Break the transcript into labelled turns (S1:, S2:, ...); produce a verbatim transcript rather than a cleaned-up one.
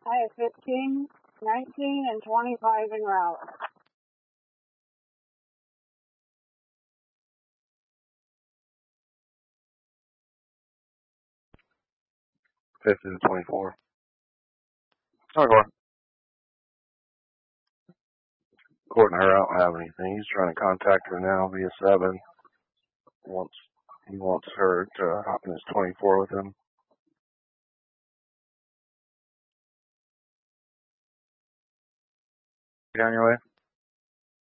S1: I have fifteen, nineteen, and twenty-five en route.
S2: fifty to twenty-four. Okay. According to her, I don't have anything. He's trying to contact her now via seven. Wants he wants her to hop in his twenty-four with him. You on your way?